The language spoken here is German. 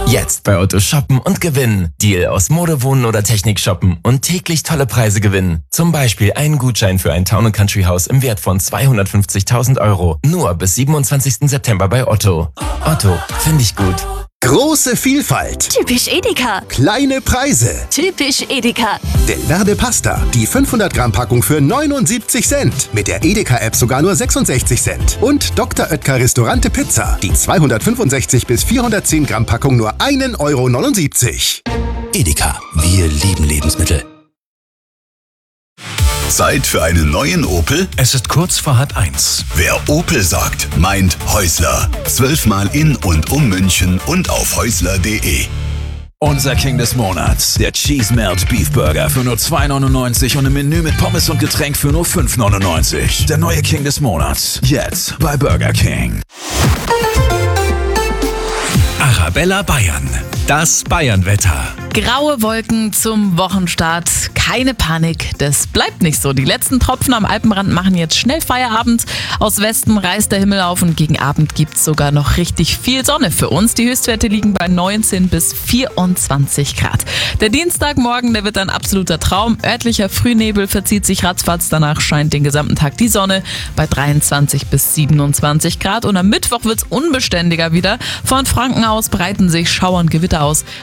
Jetzt bei Otto shoppen und gewinnen. Deal aus Mode, Wohnen oder Technik shoppen und täglich tolle Preise gewinnen. Zum Beispiel einen Gutschein für ein Town & Country Haus im Wert von 250.000 €. Nur bis 27. September bei Otto. Otto, finde ich gut. Große Vielfalt. Typisch Edeka. Kleine Preise. Typisch Edeka. Delverde Pasta. Die 500 Gramm Packung für 79 Cent. Mit der Edeka-App sogar nur 66 Cent. Und Dr. Oetker Restaurante Pizza. Die 265 bis 410 Gramm Packung nur 1,79 €. Edeka, wir lieben Lebensmittel. Zeit für einen neuen Opel? Es ist kurz vor 1:30. Wer Opel sagt, meint Häusler. 12-mal in und um München und auf häusler.de. Unser King des Monats, der Cheese Melt Beef Burger für nur 2,99 € und im Menü mit Pommes und Getränk für nur 5,99 €. Der neue King des Monats, jetzt bei Burger King. Arabella Bayern, das Bayernwetter. Graue Wolken zum Wochenstart. Keine Panik, das bleibt nicht so. Die letzten Tropfen am Alpenrand machen jetzt schnell Feierabend. Aus Westen reißt der Himmel auf und gegen Abend gibt's sogar noch richtig viel Sonne für uns. Die Höchstwerte liegen bei 19 bis 24 Grad. Der Dienstagmorgen, der wird ein absoluter Traum. Örtlicher Frühnebel verzieht sich ratzfatz. Danach scheint den gesamten Tag die Sonne bei 23 bis 27 Grad. Und am Mittwoch wird's unbeständiger wieder. Von Franken aus breiten sich Schauer und Gewitter aus